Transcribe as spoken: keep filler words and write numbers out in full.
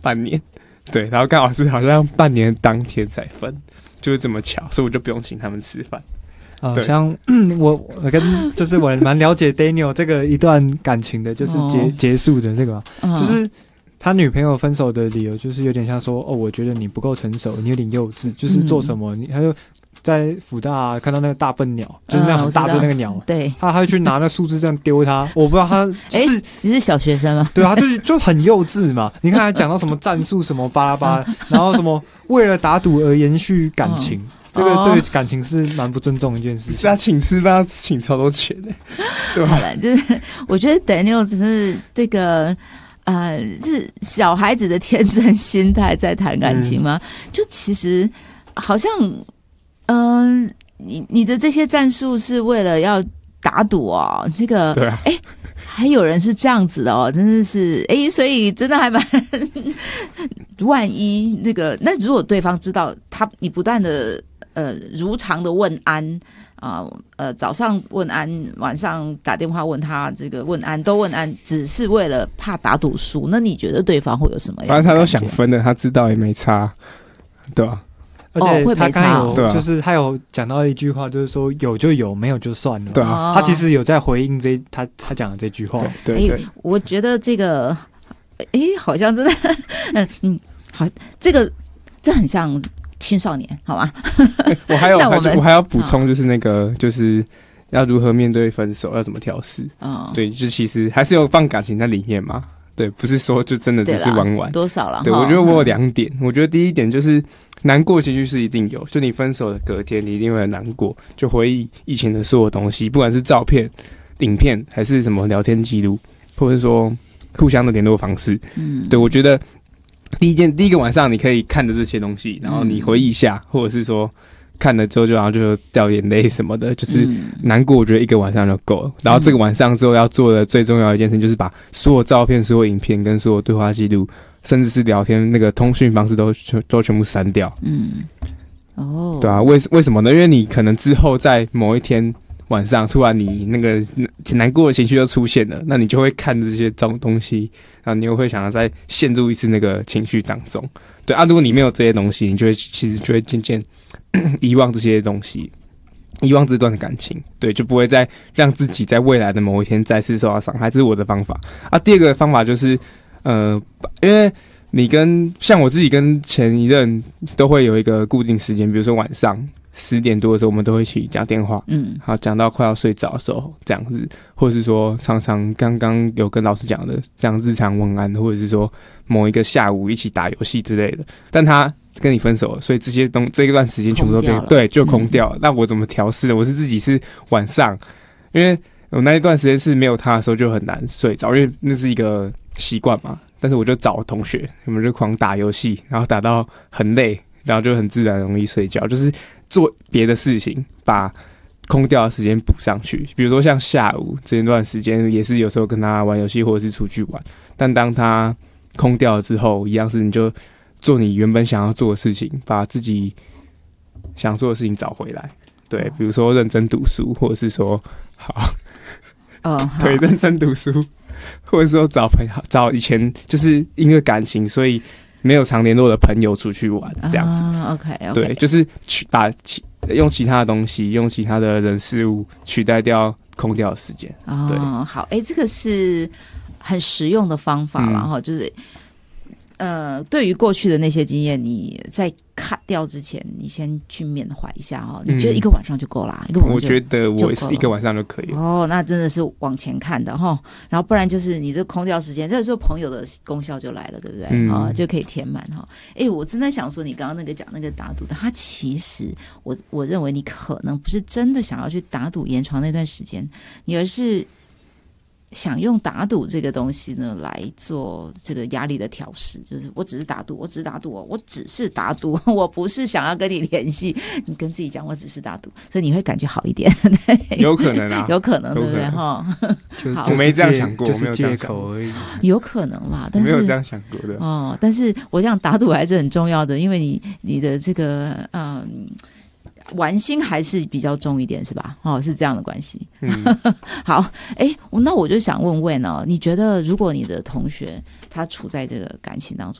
半年，对，然后刚好是好像半年当天才分，就是这么巧，所以我就不用请他们吃饭。 好像、嗯、我我跟就是我蛮了解 Daniel 这个一段感情的，就是结、哦、结束的那个、嗯，就是他女朋友分手的理由就是有点像说，哦，我觉得你不够成熟，你有点幼稚，就是做什么、嗯、你他就在辅大、啊、看到那个大笨鸟，就是那很大只那个鸟， 嗯、对， 他他会去拿那树枝这样丢他，我不知道他就是、 欸、你是小学生吗？ 对，他就是就很幼稚嘛。你看他讲到什么战术什么巴拉巴拉，然后什么为了打赌而延续感情。嗯，这个对感情是蛮不尊重的一件事情。 是啊，请吃饭要请超多钱的，对吧？ 好了，就是我觉得 Daniel 只是这个呃，是小孩子的天真心态在谈感情吗？嗯、就其实好像，嗯、呃，你你的这些战术是为了要打赌哦，这个， 对啊， 哎。还有人是这样子的哦，真的是哎，所以真的还蛮万一那个那如果对方知道他你不断的呃如常的问安啊 呃, 呃早上问安，晚上打电话问他这个问安都问安，只是为了怕打赌输，那你觉得对方会有什么样的感觉？ 反正他都想分了，他知道也没差，对吧、啊？ 而且他刚有、哦、就是他有讲到一句话，就是说有就有，没有就算了。 对啊， 他其实有在回应这他他讲的这句话。 对 对, 对、 欸，我觉得这个，哎、欸，好像真的，嗯嗯，好，这个这很像青少年，好吗？ 欸、我还有我, 我还要补充，就是那个就是要如何面对分手，要怎么调试。哦，对，就其实还是有放感情在里面嘛。对，不是说就真的只是玩玩多少了。 对，我觉得我有两点、嗯，我觉得第一点就是难过情绪是一定有，就你分手的隔天，你一定会很难过，就回忆以前的所有东西，不管是照片、影片，还是什么聊天记录，或者说互相的联络方式。嗯，对，我觉得第一件第一个晚上你可以看着这些东西，然后你回忆一下，嗯、或者是说。看了之后就然后就掉眼泪什么的，就是难过，我觉得一个晚上就够了。然后这个晚上之后要做的最重要的一件事，就是把所有照片、所有影片跟所有对话记录，甚至是聊天那个通讯方式都都全部删掉。嗯，哦，对啊，为为什么呢？因为你可能之后在某一天晚上，突然你那个难过的情绪就出现了，那你就会看这些东西，然后你又会想要再陷入一次那个情绪当中。对啊，如果你没有这些东西，你就会其实就会渐渐遗忘这些东西，遗忘这段的感情，对，就不会再让自己在未来的某一天再次受到伤害。这是我的方法啊。第二个方法就是，呃，因为你跟像我自己跟前一任都会有一个固定时间，比如说晚上十点多的时候，我们都会一起讲电话，嗯，好，讲到快要睡着的时候这样子，或者是说常常刚刚有跟老师讲的这样日常问安，或者是说某一个下午一起打游戏之类的。但他跟你分手了，所以这些东这一段时间全部都被对就空掉了。那、嗯、我怎么调试的？我是自己是晚上，因为我那一段时间是没有他的时候就很难睡着，因为那是一个习惯嘛。但是我就找同学，我们就狂打游戏，然后打到很累，然后就很自然容易睡觉，就是做别的事情，把空掉的时间补上去。比如说像下午这一段时间，也是有时候跟他玩游戏或者是出去玩，但当他空掉了之后，一样是你就做你原本想要做的事情，把自己想做的事情找回来。对，比如说认真读书，或者是说好，哦，对，认真读书，或者说找朋友，找以前就是因为感情，所以没有常联络的朋友出去玩，这样子。 啊、OK OK， 对，就是去把其用其他的东西，用其他的人事物取代掉空掉的时间。哦，对， 好，哎，这个是很实用的方法啦，哈、嗯，就是。呃，对于过去的那些经验，你在cut掉之前，你先去缅怀一下哈、哦。你觉得一个晚上就够啦？嗯、一个晚上就我觉得我是一个晚上就可以了。 哦，那真的是往前看的哈、哦。然后不然就是你这空掉时间，这时候朋友的功效就来了，对不对？嗯、哦，就可以填满哈。哎，我真的想说，你刚刚那个讲那个打赌的，他其实我我认为你可能不是真的想要去打赌延长那段时间，你而是。想用打赌这个东西呢来做这个压力的调试，就是我只是打赌，我只是打赌哦，我只是打赌，我不是想要跟你联系，你跟自己讲我只是打赌，所以你会感觉好一点。 有可能啊， 有可能，对不对哈？ 我没这样想过， 就是借口而已。 有可能啦，但是我没有这样想过的哦。但是我想打赌还是很重要的，因为你你的这个嗯。玩心还是比较重一点，是吧？哦，是这样的关系。嗯、好，哎，那我就想问问哦，你觉得如果你的同学他处在这个感情当中，